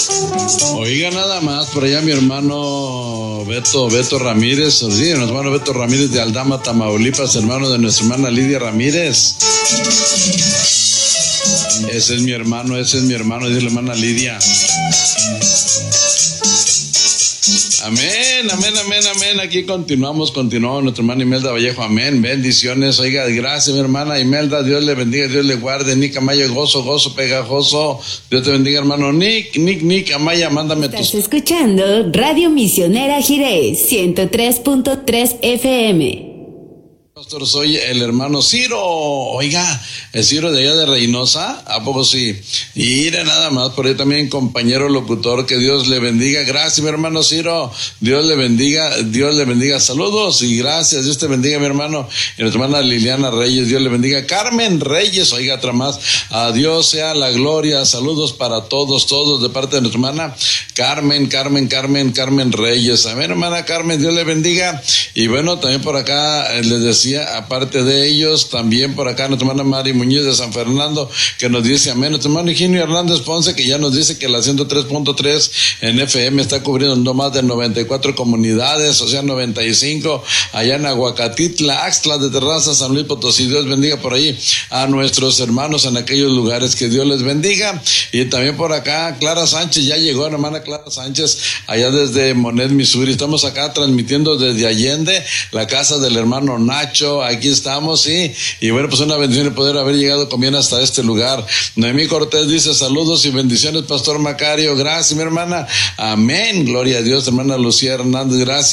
Oiga, nada más, por allá mi hermano Beto Ramírez, sí, mi hermano Beto Ramírez de Aldama, Tamaulipas, hermano de nuestra hermana Lidia Ramírez. Ese es mi hermano, dice la hermana Lidia. Amén. Aquí continuamos, nuestra hermana Imelda Vallejo, amén, bendiciones. Oiga, gracias mi hermana Imelda, Dios le bendiga, Dios le guarde. Nick Amaya, gozo pegajoso. Dios te bendiga, hermano Nick Amaya, mándame tus... Estás escuchando Radio Misionera Jirés, 103.3 FM. Pastor, soy el hermano Ciro. Oiga, el Ciro de allá de Reynosa, ¿a poco sí? Y nada más, por ahí también compañero locutor, que Dios le bendiga. Gracias, mi hermano Ciro. Dios le bendiga. Saludos y gracias. Dios te bendiga, mi hermano. Y nuestra hermana Liliana Reyes, Dios le bendiga. Carmen Reyes, oiga, otra más. A Dios sea la gloria. Saludos para todos, de parte de nuestra hermana Carmen Reyes. Amén, hermana Carmen, Dios le bendiga. Y bueno, también por acá les decía, aparte de ellos, también por acá nuestra hermana Mari Muñiz de San Fernando, que nos dice amén. Nuestro hermano Eugenio Hernández Ponce, que ya nos dice que la 103.3 en FM está cubriendo no más de 94 comunidades, o sea 95 allá en Aguacatitla, Axtla de Terraza, San Luis Potosí. Dios bendiga por ahí a nuestros hermanos en aquellos lugares, que Dios les bendiga. Y también por acá Clara Sánchez, ya llegó la hermana Clara Sánchez allá desde Monet, Missouri. Estamos acá transmitiendo desde Allende, la casa del hermano Nacho. Aquí estamos, sí, y bueno, pues una bendición el poder haber llegado con bien hasta este lugar. Noemí Cortés dice saludos y bendiciones, Pastor Macario. Gracias, mi hermana. Amén. Gloria a Dios, hermana Lucía Hernández. Gracias.